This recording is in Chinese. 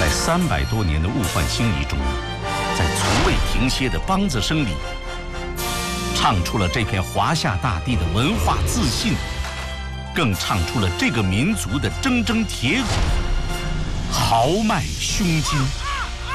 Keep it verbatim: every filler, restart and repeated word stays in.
在三百多年的物换星移中，在从未停歇的梆子声里，唱出了这片华夏大地的文化自信，更唱出了这个民族的铮铮铁骨、豪迈胸襟。